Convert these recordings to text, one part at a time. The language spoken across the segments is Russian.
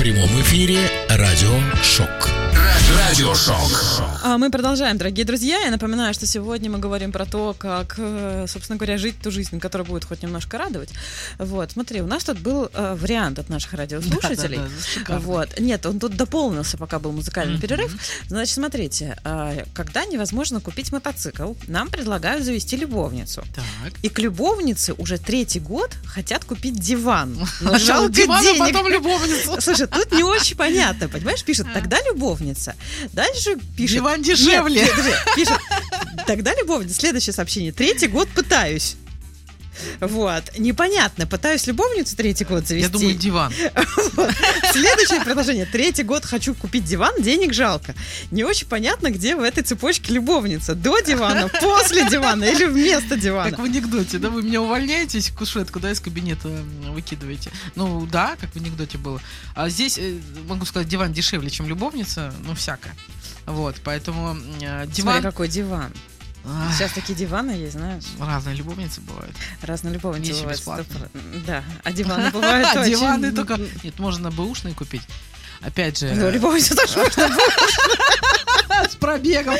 прямом эфире радиошок. Радиошок. Мы продолжаем, дорогие друзья. Я напоминаю, что сегодня мы говорим про то, как, собственно говоря, жить ту жизнь, которая будет хоть немножко радовать. Вот, смотри, у нас тут был вариант от наших радиослушателей. Да, вот. Нет, он тут дополнился, пока был музыкальный перерыв. Значит, смотрите, когда невозможно купить мотоцикл, нам предлагают завести любовницу. Так. И к любовнице уже 3-й год хотят купить диван. Но Сначала жалко диван, а денег. потом любовницу. Слушай, тут не очень понятно, понимаешь? Пишет, тогда любовница. Дальше пишет... Диван дешевле. Нет, пишет, тогда любовница. Следующее сообщение. 3-й год пытаюсь. Вот. Непонятно. Пытаюсь любовницу 3-й год завести. Я думаю, диван. Вот. Следующее предложение. 3-й год хочу купить диван, денег жалко. Не очень понятно, где в этой цепочке любовница. До дивана, после дивана или вместо дивана. Как в анекдоте, да? Вы меня увольняете, кушетку, да, из кабинета выкидываете. Ну, да, как в анекдоте было. А здесь, могу сказать, диван дешевле, чем любовница, ну, всякое. Вот, поэтому диван... Смотри, какой диван. Сейчас такие диваны есть, знаешь. Разные любовницы бывают. Разные любовницы Вещи бывают. бесплатные. Да, а диваны бывают очень... Диваны только... Нет, можно бэушные купить. Опять же... Ну, любовницу тоже можно с пробегом.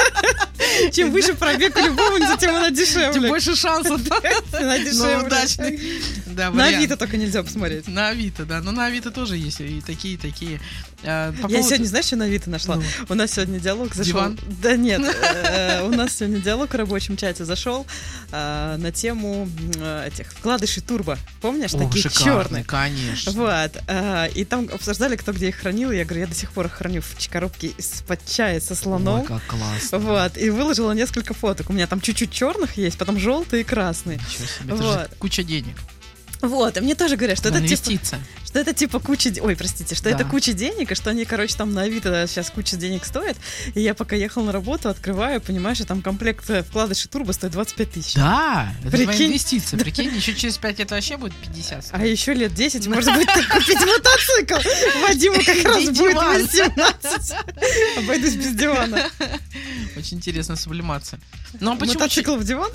Чем выше пробег у любовницы, тем она дешевле. Тем больше шансов. Она дешевле. Удачный. Да, на Авито только нельзя посмотреть. На Авито, да. Но на Авито тоже есть и такие, и такие. Я сегодня, знаешь, что на Авито нашла? У нас сегодня диалог зашел. Диван? Да нет. У нас сегодня диалог в рабочем чате зашел на тему этих вкладышей турбо. Помнишь? Такие черные. Конечно. Вот. И там обсуждали, кто где их хранил. Я говорю, я до сих пор их храню в коробке из-под чая со слоном. Ой, как классно. Вот. И выложила несколько фоток. У меня там чуть-чуть черных есть, потом желтые и красные. Ничего себе. Это же куча денег. Вот, и мне тоже говорят, что это инвестиция. Что это типа куча... Ой, простите, что это куча денег, и что они, короче, там на Авито сейчас куча денег стоят. И я пока ехала на работу, открываю, понимаешь, и там комплект вкладышей турбо стоит 25 тысяч. Да, это прикинь, твоя инвестиция. Прикинь, еще через 5 лет вообще будет 50. А еще лет 10, может быть, так купить мотоцикл. Вадиму как раз будет 18. Обойдусь без дивана. Очень интересная сублимация. Но почему... Мотоцикл в диван?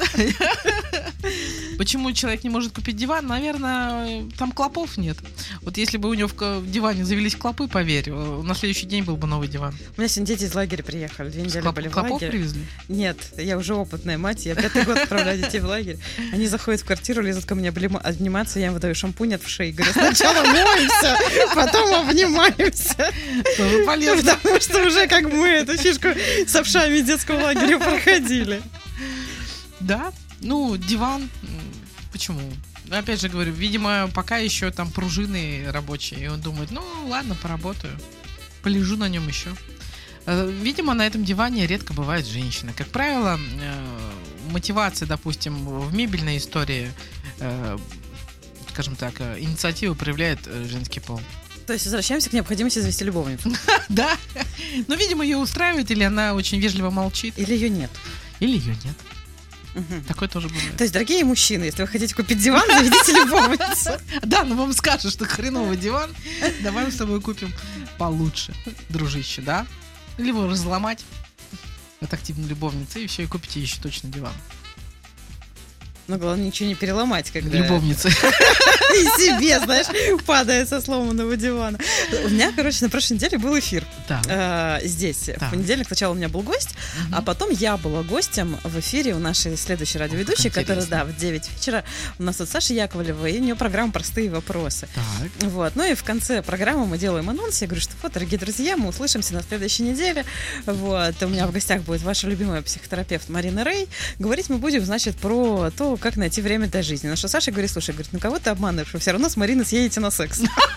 Почему человек не может купить диван? Наверное, там клопов нет. Вот если бы у него в диване завелись клопы, поверь, на следующий день был бы новый диван. У меня сегодня дети из лагеря приехали. 2 недели были в лагере. Клопов привезли? Нет, я уже опытная мать. Я 5-й год отправляю детей в лагерь. Они заходят в квартиру, лезут ко мне обниматься, я им выдаю шампунь от вшей. Говорю, сначала моемся, потом обнимаемся. Тоже полезно. Потому что уже как мы эту фишку с овшами детского лагеря проходили. Да, ну, диван, почему? Опять же говорю, видимо, пока еще там пружины рабочие, и он думает, ну, ладно, поработаю, полежу на нем еще. Видимо, на этом диване редко бывает женщина. Как правило, мотивация, допустим, в мебельной истории, скажем так, инициативу проявляет женский пол. То есть возвращаемся к необходимости завести любовницу. Да. Но, видимо, ее устраивает, или она очень вежливо молчит. Или ее нет. Или ее нет. Такое тоже бывает. То есть, дорогие мужчины, если вы хотите купить диван, заведите любовницу. Да, но вам скажут, что хреновый диван, давай мы с тобой купим получше, дружище, да? Или его разломать от активной любовницы, и все, и купите еще точно диван. Но главное ничего не переломать, когда... Любовницы. И себе, знаешь, падая со сломанного дивана. У меня, короче, на прошлой неделе был эфир. Здесь. В понедельник сначала у меня был гость, а потом я была гостем в эфире у нашей следующей радиоведущей, которая, да, в 9 вечера. У нас тут Саша Яковлева, и у нее программа «Простые вопросы». Вот. Ну и в конце программы мы делаем анонс. Я говорю, что вот, дорогие друзья, мы услышимся на следующей неделе. Вот. У меня в гостях будет ваша любимая психотерапевт Марина Рэй. Говорить мы будем, значит, про то, как найти время для жизни. На что Саша говорит, слушай, говорит, ну кого ты обманываешь? Вы все равно с Мариной съедете на секс.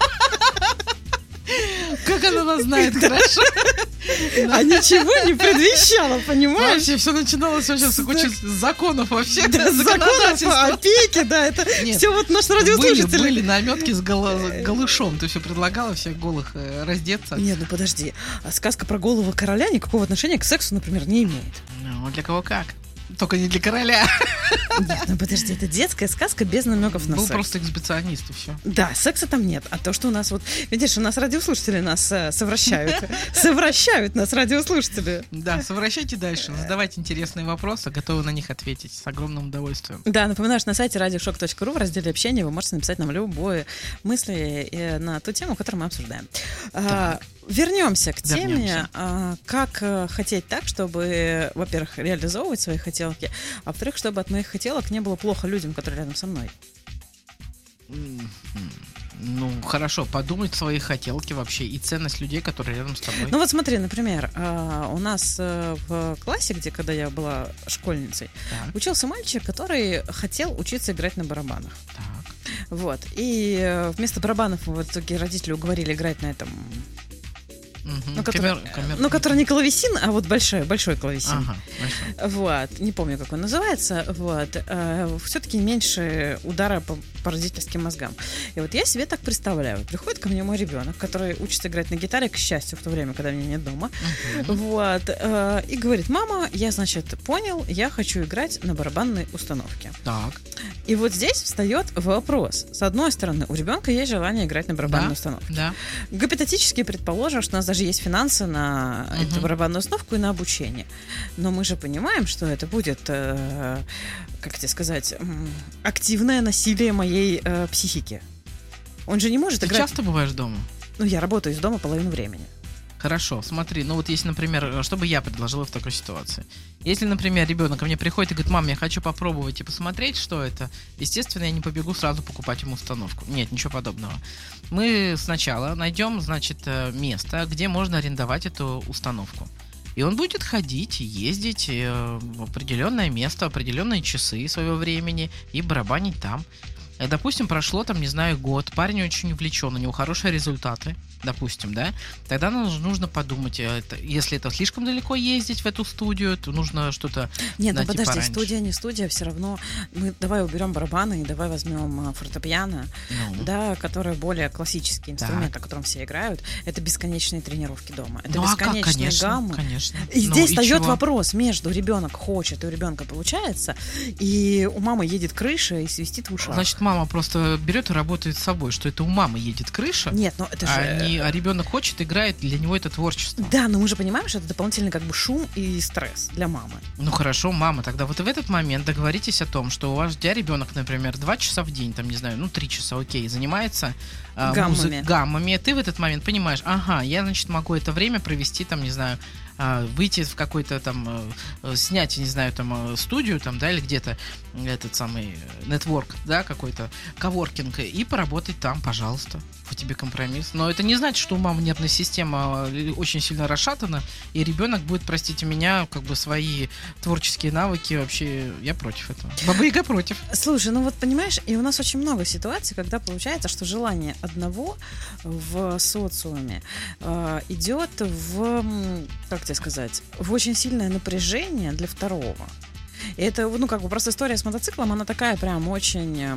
Как она нас знает хорошо. А ничего не предвещало, понимаешь? Вообще все начиналось вообще с кучи законов вообще. Да, законов, опеки, да, это все вот наши радиослушатели. Были наметки с голышом. Ты все предлагала всех голых раздеться. Нет, ну подожди. А сказка про голого короля никакого отношения к сексу, например, не имеет. Ну, для кого как? Только не для короля. Нет, ну подожди, это детская сказка без намеков на секс. Был просто эксбиционист и все. Да, секса там нет. А то, что у нас вот, видишь, у нас радиослушатели нас совращают. Совращают нас радиослушатели. Да, совращайте дальше. Задавайте интересные вопросы, готовы на них ответить с огромным удовольствием. Да, напоминаю, что на сайте radioshock.ru в разделе общения вы можете написать нам любые мысли на ту тему, которую мы обсуждаем. Вернемся к теме, как хотеть так, чтобы, во-первых, реализовывать свои хотелки, а во-вторых, чтобы от моих хотелок не было плохо людям, которые рядом со мной. Ну, хорошо, подумать свои хотелки вообще и ценность людей, которые рядом с тобой. Ну вот смотри, например, у нас в классе, когда я была школьницей, учился мальчик, который хотел учиться играть на барабанах. Так. Вот. И вместо барабанов в итоге родители уговорили играть на этом... который не клавесин, а вот большой клавесин. Ага, большой. Вот. Не помню, как он называется. Вот. Все-таки меньше удара по родительским мозгам. И вот я себе так представляю. Приходит ко мне мой ребенок, который учится играть на гитаре, к счастью, в то время, когда меня нет дома. Вот. И говорит: мама, я, значит, понял, я хочу играть на барабанной установке. Так. И вот здесь встает вопрос. С одной стороны, у ребенка есть желание играть на барабанной установке. Да. Гипотетически предположим, что у нас даже есть финансы на эту барабанную установку и на обучение. Но мы же понимаем, что это будет, как тебе сказать, активное насилие моей психики. Он же не может играть... Ты часто бываешь дома? Ну, я работаю из дома половину времени. Хорошо, смотри, ну вот если, например, что бы я предложила в такой ситуации? Если, например, ребенок ко мне приходит и говорит: мам, я хочу попробовать и посмотреть, что это, естественно, я не побегу сразу покупать ему установку. Нет, ничего подобного. Мы сначала найдем, значит, место, где можно арендовать эту установку. И он будет ходить, ездить в определенное место, определенные часы своего времени и барабанить там. Допустим, прошло, там, не знаю, год, парень очень увлечен, у него хорошие результаты, допустим, да, тогда нужно подумать, если это слишком далеко ездить в эту студию, то нужно что-то Нет, ну подожди, пораньше. Студия не студия, все равно мы давай уберем барабаны и давай возьмем фортепиано, да, которое более классический инструмент, на котором все играют, это бесконечные тренировки дома, это бесконечные гаммы. Конечно. И здесь встает вопрос между ребенок хочет и у ребенка получается, и у мамы едет крыша и свистит в ушах. Значит, мама просто берет и работает с собой, что это у мамы едет крыша. Нет, но это же... А ребенок хочет, играет, для него это творчество. Да, но мы же понимаем, что это дополнительный как бы шум и стресс для мамы. Ну хорошо, мама, тогда вот в этот момент договоритесь о том, что у тебя ребенок, например, 2 часа в день, там, не знаю, 3 часа, окей, занимается гаммами. Ты в этот момент понимаешь: ага, я, значит, могу это время провести, там, не знаю, выйти в какой-то там, снять, не знаю, там, студию, там, да, или где-то этот самый нетворк, да, какой-то коворкинг, и поработать там, пожалуйста. Вот тебе компромисс. Но это не значит, что у мамы нервная система очень сильно расшатана, и ребенок будет, простите меня, как бы свои творческие навыки вообще... Я против этого. Баба Яга против. Слушай, ну вот понимаешь, и у нас очень много ситуаций, когда получается, что желание одного в социуме идет в, как тебе сказать, в очень сильное напряжение для второго. И это, ну, как бы просто история с мотоциклом, она такая прям очень,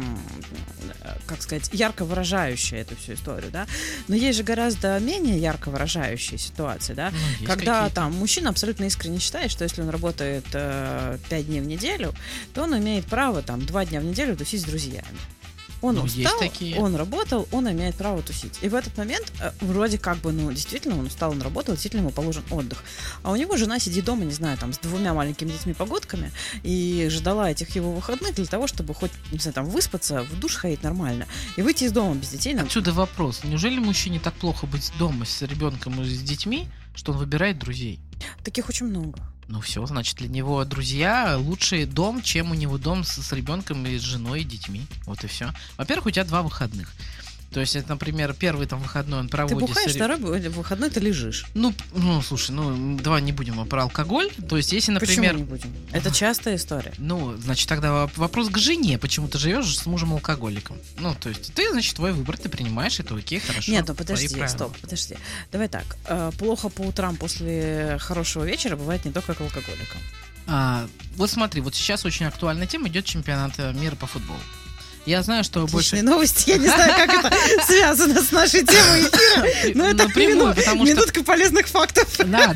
как сказать, ярко выражающая эту всю историю, да. Но есть же гораздо менее ярко выражающие ситуации, да, когда какие-то. Там мужчина абсолютно искренне считает, что если он работает 5 дней в неделю, то он имеет право там 2 дня в неделю тусить с друзьями. Он устал, он работал, он имеет право тусить. И в этот момент вроде как бы, ну, действительно, он устал, он работал, действительно ему положен отдых. А у него жена сидит дома, не знаю, там, с 2 маленькими детьми-погодками и ждала этих его выходных для того, чтобы хоть, не знаю, там, выспаться, в душ ходить нормально и выйти из дома без детей. Отсюда вопрос. Неужели мужчине так плохо быть дома с ребенком и с детьми, что он выбирает друзей? Таких очень много. Ну все, значит, для него друзья лучший дом, чем у него дом с ребенком и с женой и детьми. Вот и все. Во-первых, у тебя 2 выходных. То есть, это, например, первый там выходной он проводит... Ты бухаешь, второй выходной ты лежишь. Ну, слушай, давай не будем про алкоголь. То есть, если, например... Почему не будем? Это частая история. Ну, значит, тогда вопрос к жене. Почему ты живешь с мужем-алкоголиком? Ну, то есть, ты, значит, твой выбор, ты принимаешь, это окей, хорошо. Нет, ну подожди, стоп, подожди. Давай так, плохо по утрам после хорошего вечера бывает не только к алкоголикам. Вот смотри, вот сейчас очень актуальная тема, идет чемпионат мира по футболу. Я знаю, что отличные новости. Я не знаю, как это связано с нашей темой эфира, но это напрямую, минутка полезных фактов. Да.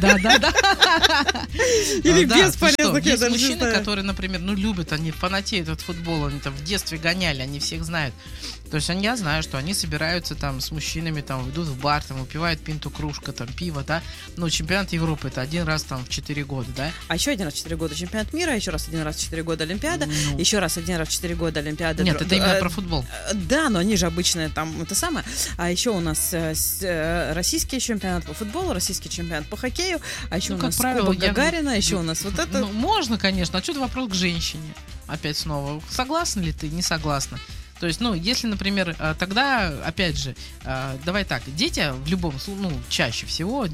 Или без полезных, я даже не знаю. Есть мужчины, которые, например, любят, они фанатеют от футбола, они там в детстве гоняли, они всех знают. То есть я знаю, что они собираются там с мужчинами, там идут в бар, там выпивают пинту, кружка, там пиво, да. Но чемпионат Европы это один раз там в 4 года, да. А еще один раз в 4 года чемпионат мира, еще раз один раз в 4 года Олимпиада, еще раз один раз в 4 года Олимпиада. Нет, это именно про футбол. Да, но они же обычно там это самое. А еще у нас российский чемпионат по футболу, российский чемпионат по хоккею, а еще у нас Кубок Гагарина, еще у нас вот это. Можно, конечно. А что-то вопрос к женщине. Опять снова. Согласна ли ты? Не согласна. То есть, если, например, тогда, опять же, давай так, дети в любом случае, чаще всего,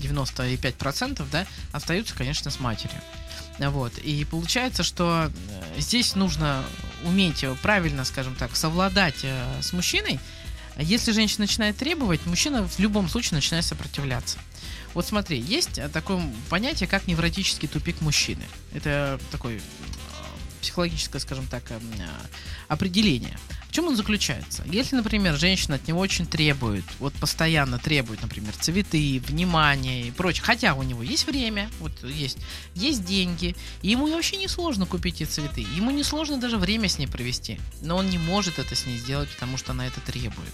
95%, да, остаются, конечно, с матерью. Вот. И получается, что здесь нужно уметь правильно, скажем так, совладать с мужчиной. Если женщина начинает требовать, мужчина в любом случае начинает сопротивляться. Вот смотри, есть такое понятие, как невротический тупик мужчины. Это такое психологическое, скажем так, определение. В чем он заключается? Если, например, женщина от него очень требует, вот постоянно требует, например, цветы, внимание и прочее, хотя у него есть время, вот есть деньги, и ему вообще не сложно купить эти цветы, ему не сложно даже время с ней провести, но он не может это с ней сделать, потому что она это требует.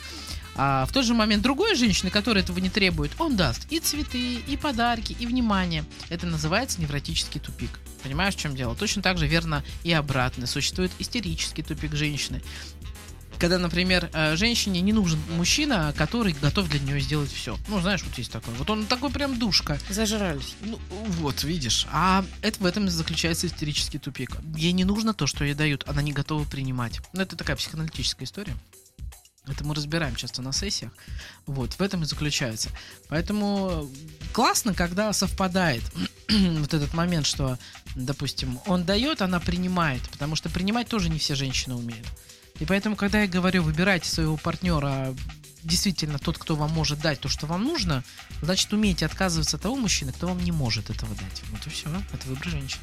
А в тот же момент другой женщины, которая этого не требует, он даст и цветы, и подарки, и внимание. Это называется невротический тупик. Понимаешь, в чем дело? Точно так же верно и обратно. Существует истерический тупик женщины. Когда, например, женщине не нужен мужчина, который готов для нее сделать все. Знаешь, вот есть такой. Вот он такой прям душка. Зажрались. Вот, видишь. А в этом заключается истерический тупик. Ей не нужно то, что ей дают. Она не готова принимать. Это такая психоаналитическая история. Это мы разбираем часто на сессиях. Вот, в этом и заключается. Поэтому классно, когда совпадает вот этот момент, что, допустим, он дает, она принимает. Потому что принимать тоже не все женщины умеют. И поэтому, когда я говорю, выбирайте своего партнера, действительно тот, кто вам может дать то, что вам нужно, значит, умейте отказываться от того мужчины, кто вам не может этого дать. Вот и все. Это выбор женщины.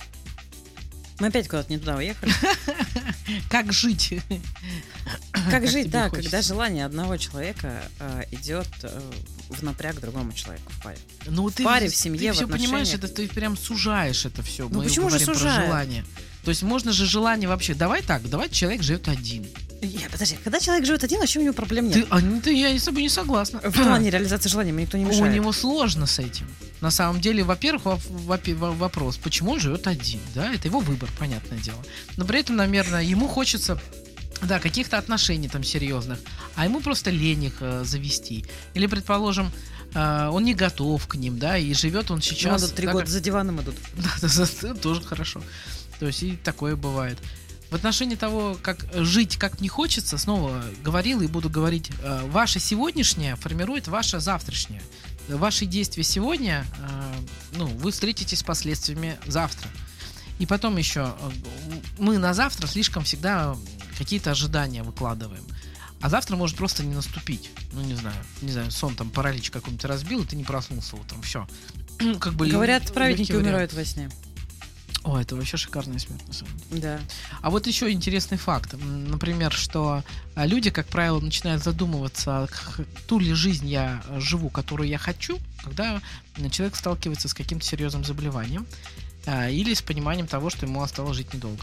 Мы опять куда-то не туда уехали. Как жить? Как жить, да, когда желание одного человека идет в напряг другому человеку в паре. В паре, в семье, в отношениях. Ты все понимаешь, это ты прям сужаешь это все. Мы почему же сужаем? Про желание. То есть можно же желание вообще... Давай человек живет один. Подожди, когда человек живет один, вообще у него проблем нет. Я с тобой не согласна. В плане реализации желания мне никто не мешает. У него сложно с этим. На самом деле, во-первых, вопрос, почему он живет один, да, это его выбор, понятное дело. Но при этом, наверное, ему хочется, да, каких-то отношений там серьезных, а ему просто лень их завести. Или, предположим, он не готов к ним, да, и живет он сейчас... Надо 3 года за диваном идут. Да, тоже хорошо. То есть и такое бывает. В отношении того, как жить, как не хочется, снова говорил и буду говорить, ваше сегодняшнее формирует ваше завтрашнее. Ваши действия сегодня, вы встретитесь с последствиями завтра. И потом еще, мы на завтра слишком всегда какие-то ожидания выкладываем. А завтра может просто не наступить. Не знаю, сон там, паралич какой-нибудь разбил, и ты не проснулся утром. Все. Говорят, праведники умирают во сне. О, это вообще шикарная смерть, на самом деле. Да. А вот еще интересный факт. Например, что люди, как правило, начинают задумываться, ту ли жизнь я живу, которую я хочу, когда человек сталкивается с каким-то серьезным заболеванием или с пониманием того, что ему осталось жить недолго.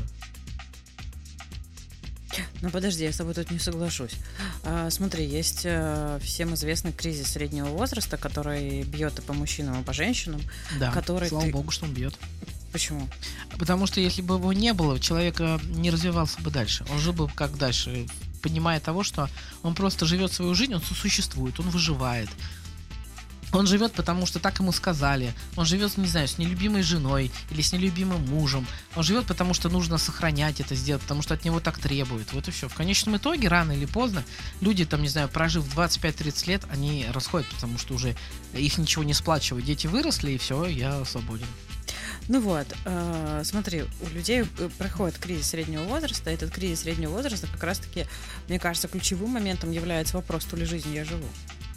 Подожди, я с тобой тут не соглашусь. Смотри, есть всем известный кризис среднего возраста, который бьет и по мужчинам, и по женщинам. Да, слава богу, что он бьет. Почему? Потому что если бы его не было, человек не развивался бы дальше. Он жил бы как дальше, понимая того, что он просто живет свою жизнь, он существует, он выживает. Он живет, потому что так ему сказали. Он живет, не знаю, с нелюбимой женой или с нелюбимым мужем. Он живет, потому что нужно сохранять это, сделать, потому что от него так требуют. Вот и все. В конечном итоге, рано или поздно, люди, там, не знаю, прожив 25-30 лет, они расходят, потому что уже их ничего не сплачивает. Дети выросли, и все, я свободен. Смотри, у людей проходит кризис среднего возраста. Этот кризис среднего возраста как раз-таки, мне кажется, ключевым моментом является вопрос, ту ли жизнь я живу.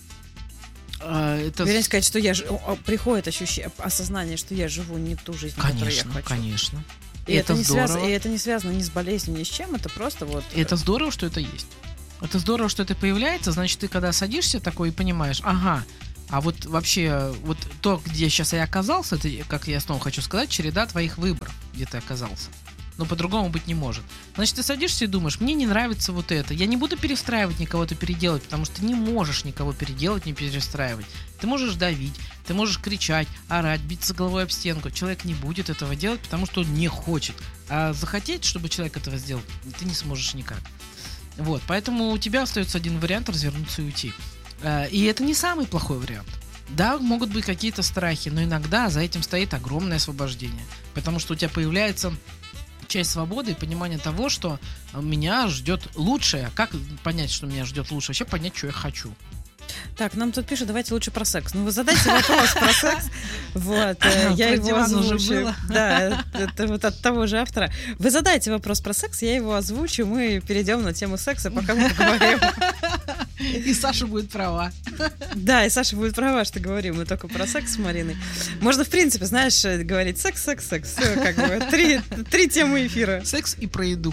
Вернее сказать, что приходит осознание, что я живу не ту жизнь, которую я хочу. Конечно. И это здорово. И это не связано ни с болезнью, ни с чем, это просто вот... И это здорово, что это есть. Это здорово, что это появляется, значит, ты когда садишься такой и понимаешь, ага, а вот вообще, вот то, где сейчас я оказался, это, как я снова хочу сказать, череда твоих выборов, где ты оказался. Но по-другому быть не может. Значит, ты садишься и думаешь, мне не нравится вот это. Я не буду перестраивать никого-то переделать, потому что ты не можешь никого переделать, не перестраивать. Ты можешь давить, ты можешь кричать, орать, биться головой об стенку. Человек не будет этого делать, потому что он не хочет. А захотеть, чтобы человек этого сделал, ты не сможешь никак. Вот, поэтому у тебя остается один вариант — развернуться и уйти. И это не самый плохой вариант. Да, могут быть какие-то страхи, но иногда за этим стоит огромное освобождение. Потому что у тебя появляется часть свободы и понимание того, что меня ждет лучшее. Как понять, что меня ждет лучшее? Вообще понять, что я хочу. Так, нам тут пишут, давайте лучше про секс. Ну, вы задайте вопрос про секс. Вот, я его озвучу. Да, это вот от того же автора. Вы задайте вопрос про секс, я его озвучу, мы перейдем на тему секса, пока мы поговорим. И Саша будет права. Да, и Саша будет права, что говорим мы только про секс с Мариной. Можно, в принципе, знаешь, говорить секс. Все, как бы, три темы эфира. Секс и про еду.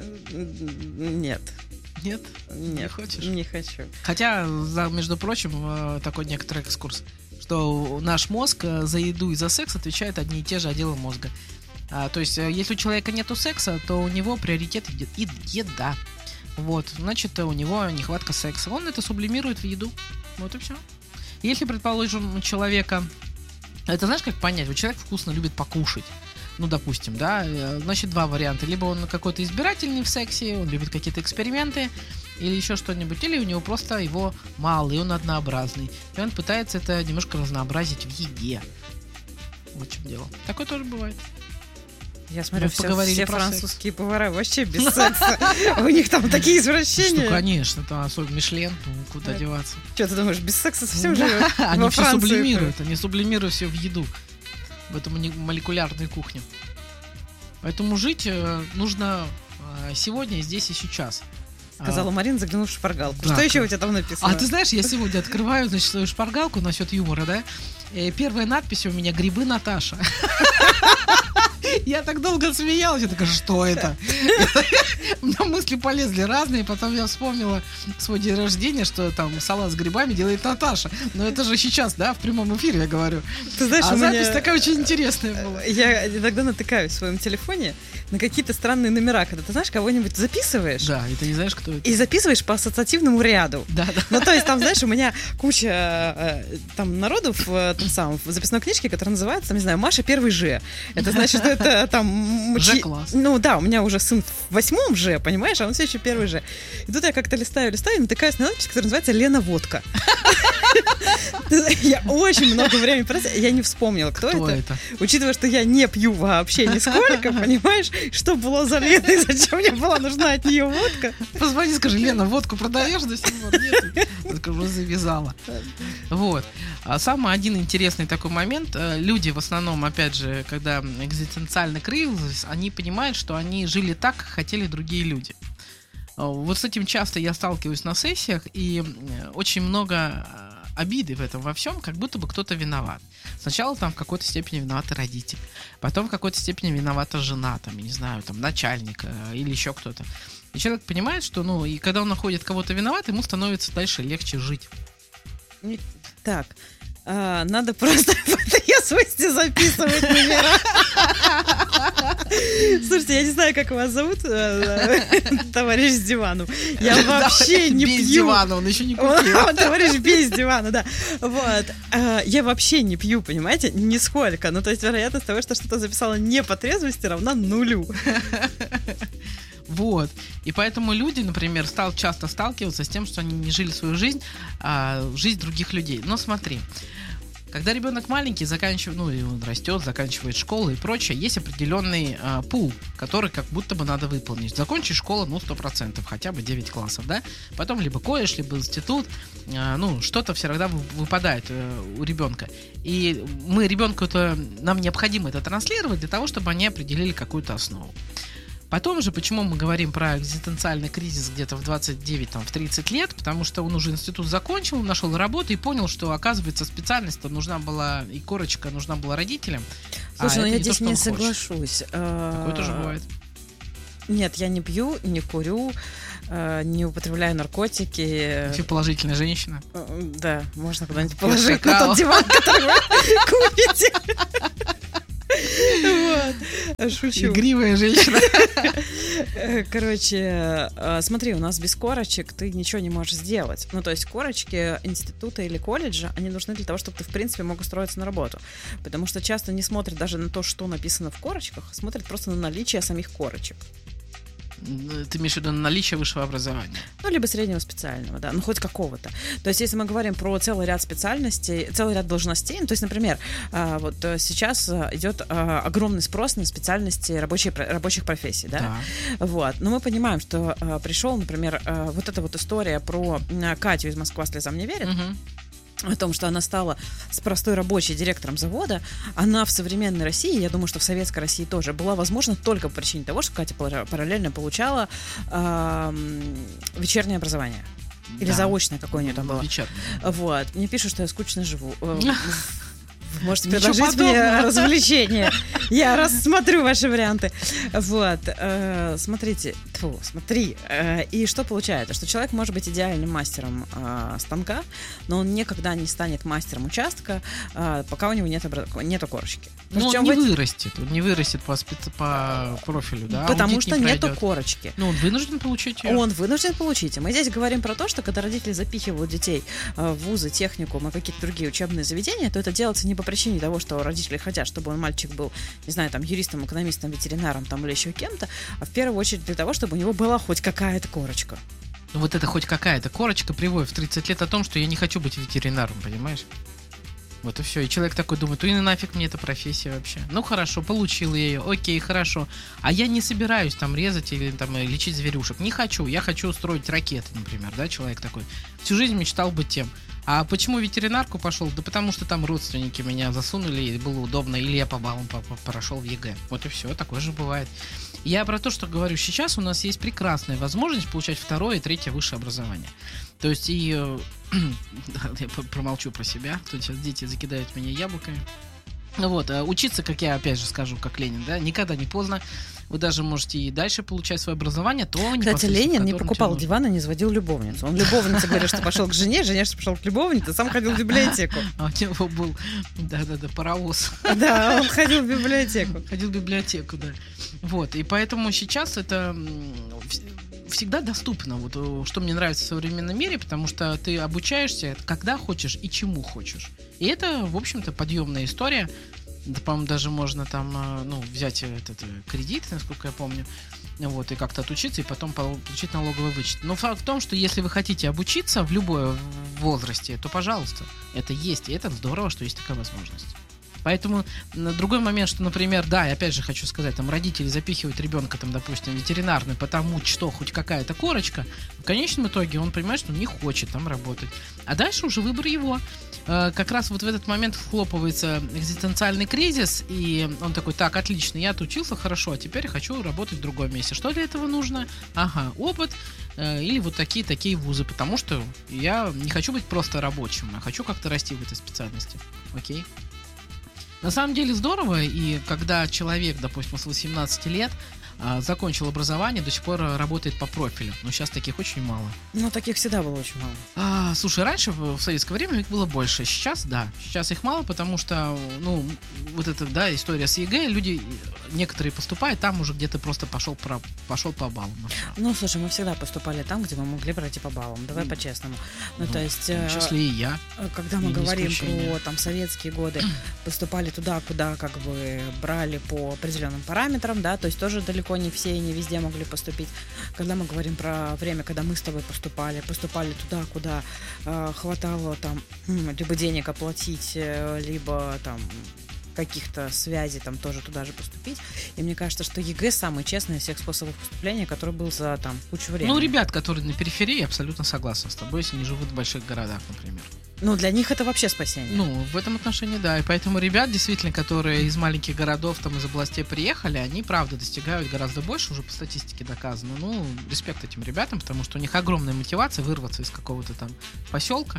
Нет. Нет? Нет, не хочешь? Не хочу. Хотя, между прочим, такой некоторый экскурс, что наш мозг за еду и за секс отвечает одни и те же отделы мозга. То есть, если у человека нету секса, то у него приоритет еда. Вот, значит, у него нехватка секса. Он это сублимирует в еду. Вот и все. Если, предположим, у человека... Это знаешь, как понять? Вот человек вкусно любит покушать. Ну, допустим, да, значит, два варианта. Либо он какой-то избирательный в сексе, он любит какие-то эксперименты или еще что-нибудь, или у него просто его мало, и он однообразный. И он пытается это немножко разнообразить в еде. Вот в чем дело. Такое тоже бывает. Я смотрю, все французские повара вообще без секса. У них там такие извращения. Ну, конечно, там особенно Мишлен, куда деваться. Что, ты думаешь, без секса совсем живет? Они все сублимируют, они сублимируют все в еду. В эту молекулярную кухню. Поэтому жить нужно сегодня, здесь и сейчас. Сказала Марина, заглянув в шпаргалку. Да, что еще у тебя там написано? А ты знаешь, я сегодня открываю, значит, свою шпаргалку насчет юмора, да? И первая надпись у меня — «Грибы Наташа». Я так долго смеялась, я такая, что это? У меня мысли полезли разные, потом я вспомнила свой день рождения, что там салат с грибами делает Наташа. Но это же сейчас, да, в прямом эфире я говорю. Ты знаешь, запись такая очень интересная была. Я иногда натыкаюсь в своем телефоне на какие-то странные номера, когда ты знаешь, кого-нибудь записываешь. Да, и ты не знаешь, кто это. И записываешь по ассоциативному ряду. Да. Ну, то есть там, знаешь, у меня куча там народов в записной книжке, которая называется, там, не знаю, Маша первый Ж. Это значит, что это там... Ж-класс. Ну да, у меня уже сын в 8 Ж, понимаешь, а он все еще первый Ж. И тут я как-то листаю и натыкаюсь на надпись, которая называется «Лена Водка». Я очень много времени потратила, я не вспомнила, кто это. Учитывая, что я не пью вообще нисколько, понимаешь, что было за Лена и зачем мне была нужна от нее водка. Позвони, скажи, Лена, водку продаешь до сих пор? Нет, уже завязала. Вот. А самый один интересный такой момент. Люди в основном, опять же, когда экзистенциально кризис, они понимают, что они жили так, как хотели другие люди. Вот с этим часто я сталкиваюсь на сессиях, и очень много обиды в этом во всем, как будто бы кто-то виноват. Сначала там в какой-то степени виноваты родители, потом в какой-то степени виновата жена, там, я не знаю, там, начальник или еще кто-то. И человек понимает, что, ну, и когда он находит кого-то виноват, ему становится дальше легче жить. Так, надо просто ответственности записывать номера. Слушайте, я не знаю, как вас зовут, товарищ с дивану. Я вообще не пью. Без дивана, он еще не купил. Товарищ без дивана, да. Вот. Я вообще не пью, понимаете, нисколько. Ну, то есть вероятность того, что что-то записала не по трезвости, равна 0. Вот. И поэтому люди, например, часто сталкиваются с тем, что они не жили свою жизнь, а жизнь других людей. Но смотри, когда ребенок маленький, заканчивает, ну, и он растет, заканчивает школу и прочее, есть определенный пул, который как будто бы надо выполнить. Закончить школу, ну, 100%, хотя бы 9 классов, да? Потом либо колледж, либо институт, ну, что-то всегда выпадает у ребенка. И ребенку нам необходимо это транслировать для того, чтобы они определили какую-то основу. Потом же, почему мы говорим про экзистенциальный кризис где-то в 29, там, в 30 лет, потому что он уже институт закончил, нашел работу и понял, что, оказывается, специальность нужна была, и корочка нужна была родителям. Слушай, ну я здесь не соглашусь. Такое тоже бывает. Нет, я не пью, не курю, не употребляю наркотики. Ты положительная женщина. Да, можно куда-нибудь положить на тот диван, который вы купите. Вот. Шучу. Игривая женщина. Короче, смотри, у нас без корочек ты ничего не можешь сделать. Ну, то есть корочки института или колледжа, они нужны для того, чтобы ты, в принципе, мог устроиться на работу. Потому что часто не смотрят даже на то, что написано в корочках, смотрят просто на наличие самих корочек. Ты имеешь в виду наличие высшего образования? Ну, либо среднего специального, да, ну, хоть какого-то. То есть, если мы говорим про целый ряд специальностей, целый ряд должностей, ну, то есть, например, вот сейчас идет огромный спрос на специальности рабочих профессий, да? Вот. Но мы понимаем, что пришел, например, вот эта вот история про Катю из «Москва слезам не верит», о том, что она стала с простой рабочей директором завода, она в современной России, я думаю, что в советской России тоже, была возможна только по причине того, что Катя параллельно получала вечернее образование. Или заочное, какое у нее там было. Вечернее. Вот. Мне пишут, что я скучно живу. Можете предложить мне развлечение. Я рассмотрю ваши варианты. Вот. Смотрите. Смотри. И что получается? Что человек может быть идеальным мастером станка, но он никогда не станет мастером участка, пока у него нету корочки. Ну, он не вырастет по профилю, да? Потому что нету корочки. Ну, он вынужден получить ее. Он вынужден получить. И мы здесь говорим про то, что когда родители запихивают детей в вузы, техникум и какие-то другие учебные заведения, то это делается не по причине того, что родители хотят, чтобы мальчик был, не знаю, там, юристом, экономистом, ветеринаром там, или еще кем-то, а в первую очередь для того, чтобы у него была хоть какая-то корочка. Ну, вот это хоть какая-то корочка приводит в 30 лет о том, что я не хочу быть ветеринаром, понимаешь? Вот и все. И человек такой думает, и нафиг мне эта профессия вообще. Ну хорошо, получил я ее, окей, хорошо. А я не собираюсь там резать или там лечить зверюшек. Не хочу. Я хочу строить ракеты, например, да, человек такой. Всю жизнь мечтал быть тем. А почему ветеринарку пошел? Да потому что там родственники меня засунули, и было удобно, или я по баллам прошел в ЕГЭ. Вот и все, такое же бывает. Я про то, что говорю, сейчас у нас есть прекрасная возможность получать второе и третье высшее образование. То есть и... я промолчу про себя, то сейчас дети закидают меня яблоками. Вот, учиться, как я опять же скажу, как Ленин, да, никогда не поздно. Вы даже можете и дальше получать свое образование, то кстати, Ленин не покупал диван и не изводил любовницу. Он любовнице говорил, что пошел к жене, что пошел к любовнице, сам ходил в библиотеку. А у него был, да-да-да, паровоз. Да, он ходил в библиотеку. Ходил в библиотеку, да. Вот, и поэтому сейчас это всегда доступно, вот что мне нравится в современном мире, потому что ты обучаешься когда хочешь и чему хочешь. И это, в общем-то, подъемная история. Да, по-моему, даже можно там, взять этот кредит, насколько я помню, вот, и как-то отучиться, и потом получить налоговый вычет. Но факт в том, что если вы хотите обучиться в любом возрасте, то, пожалуйста, это есть, и это здорово, что есть такая возможность. Поэтому другой момент, что, например, да, я опять же хочу сказать, там родители запихивают ребенка, там, допустим, ветеринарный, потому что хоть какая-то корочка, в конечном итоге он понимает, что не хочет там работать. А дальше уже выбор его. Как раз вот в этот момент вхлопывается экзистенциальный кризис, и он такой, так, отлично, я отучился хорошо, а теперь хочу работать в другом месте. Что для этого нужно? Ага, опыт или вот такие вузы, потому что я не хочу быть просто рабочим, а хочу как-то расти в этой специальности. Окей? На самом деле здорово, и когда человек, допустим, с 18 лет закончил образование, до сих пор работает по профилю. Но сейчас таких очень мало. Ну, таких всегда было очень мало. Слушай, раньше, в советское время, их было больше. Сейчас, да. Сейчас их мало, потому что, вот эта, да, история с ЕГЭ, люди, некоторые поступают, там уже где-то просто пошел по баллам. Ну, слушай, мы всегда поступали там, где мы могли пройти по баллам. Давай по-честному. То есть... В числе и я. Когда мы говорим про там советские годы, поступали туда, куда как бы брали по определенным параметрам, да, то есть тоже далеко не все и не везде могли поступить. Когда мы говорим про время, когда мы с тобой поступали туда, куда хватало там либо денег оплатить, либо там каких-то связей там тоже туда же поступить. И мне кажется, что ЕГЭ самый честный из всех способов поступления, который был за там кучу времени. Ну, ребят, которые на периферии, абсолютно согласен с тобой, если не живут в больших городах, например. Ну, для них это вообще спасение. Ну, в этом отношении, да. И поэтому ребят, действительно, которые из маленьких городов, там, из областей приехали, они, правда, достигают гораздо больше, уже по статистике доказано. Ну, респект этим ребятам, потому что у них огромная мотивация вырваться из какого-то там поселка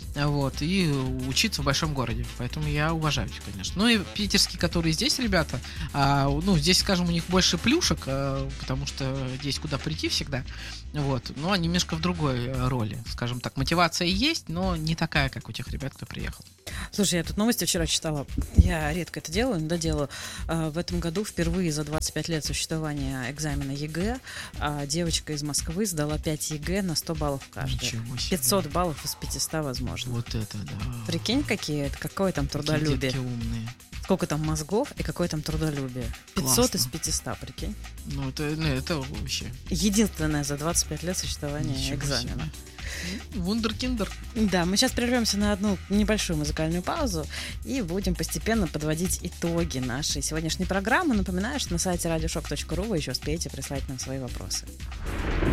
вот, и учиться в большом городе. Поэтому я уважаю их, конечно. Ну и питерские, которые здесь ребята, ну, здесь, скажем, у них больше плюшек, потому что здесь куда прийти всегда. Вот. Но они немножко в другой роли. Скажем так, мотивация есть, но не такая, как у тех ребят, кто приехал. Слушай, я тут новости вчера читала. Я редко это делаю, иногда делаю. В этом году впервые за 25 лет существования экзамена ЕГЭ девочка из Москвы сдала 5 ЕГЭ на 100 баллов каждый. 500 баллов из 500 возможно. Вот это да. Прикинь, какое там трудолюбие. Какие детки умные. Сколько там мозгов и какое там трудолюбие. 500 классно. Из 500, прикинь. Ну, это вообще. Единственное за 25 лет существования ничего экзамена. Вундеркиндер. Да, мы сейчас прервемся на одну небольшую музыкальную паузу и будем постепенно подводить итоги нашей сегодняшней программы. Напоминаю, что на сайте radioshock.ru вы еще успеете прислать нам свои вопросы.